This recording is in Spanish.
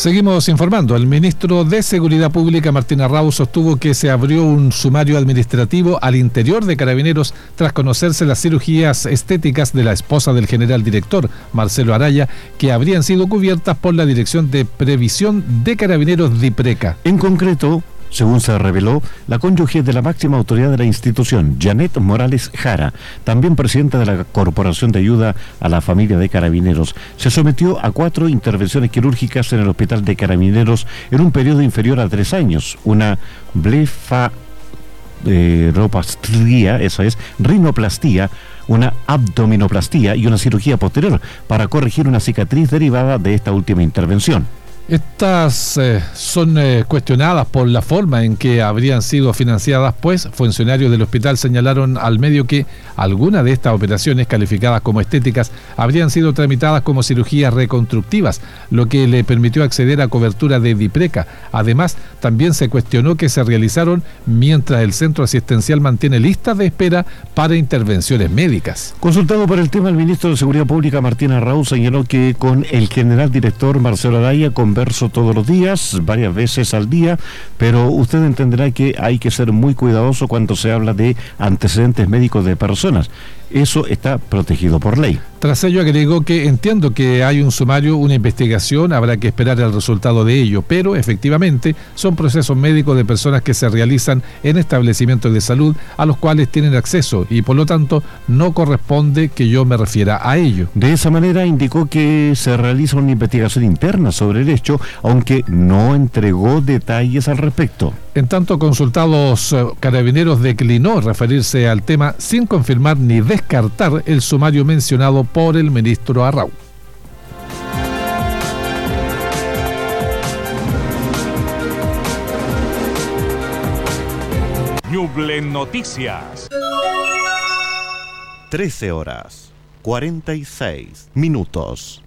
Seguimos informando. El ministro de Seguridad Pública, Martín Arrau, sostuvo que se abrió un sumario administrativo al interior de Carabineros tras conocerse las cirugías estéticas de la esposa del general director, Marcelo Araya, que habrían sido cubiertas por la Dirección de Previsión de Carabineros DIPRECA. En concreto, según se reveló, la cónyuge de la máxima autoridad de la institución, Janet Morales Jara, también presidenta de la Corporación de Ayuda a la Familia de Carabineros, se sometió a 4 intervenciones quirúrgicas en el Hospital de Carabineros en un periodo inferior a 3 años, una blefaroplastia, eso es, rinoplastía, una abdominoplastía y una cirugía posterior para corregir una cicatriz derivada de esta última intervención. Estas son cuestionadas por la forma en que habrían sido financiadas, pues funcionarios del hospital señalaron al medio que algunas de estas operaciones, calificadas como estéticas, habrían sido tramitadas como cirugías reconstructivas, lo que le permitió acceder a cobertura de DIPRECA. Además, también se cuestionó que se realizaron mientras el centro asistencial mantiene listas de espera para intervenciones médicas. Consultado por el tema, el ministro de Seguridad Pública, Martín Arrau, señaló que con el general director Marcelo Araya converso todos los días, varias veces al día, pero usted entenderá que hay que ser muy cuidadoso cuando se habla de antecedentes médicos de personas. Eso está protegido por ley. Tras ello agregó que entiendo que hay un sumario, una investigación, habrá que esperar el resultado de ello, pero efectivamente son procesos médicos de personas que se realizan en establecimientos de salud a los cuales tienen acceso y por lo tanto no corresponde que yo me refiera a ello. De esa manera indicó que se realiza una investigación interna sobre el hecho, aunque no entregó detalles al respecto. En tanto, consultados, Carabineros declinó referirse al tema sin confirmar ni descartar el sumario mencionado por el ministro Arrau. Ñuble Noticias. 13 horas, 46 minutos.